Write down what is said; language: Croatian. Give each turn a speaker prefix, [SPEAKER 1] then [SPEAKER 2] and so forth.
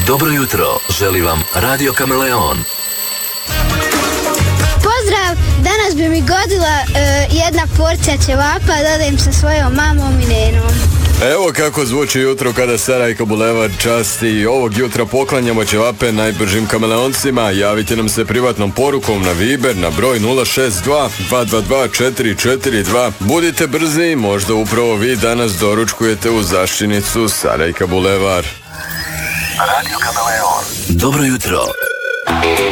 [SPEAKER 1] Dobro jutro, želi vam Radio Kameleon.
[SPEAKER 2] Pozdrav, danas bi mi godila jedna porcija ćevapa, dodajem sa svojom mamom i nenom.
[SPEAKER 3] Evo kako zvuči jutro kada Sarajka Bulevar časti. Ovog jutra poklanjamo ćevape najbržim kameleoncima. Javite nam se privatnom porukom na Viber na broj 062 222 442. Budite brzi, možda upravo vi danas doručkujete u zaštinicu Sarajka Bulevar.
[SPEAKER 1] Radio Kameleon. Dobro jutro.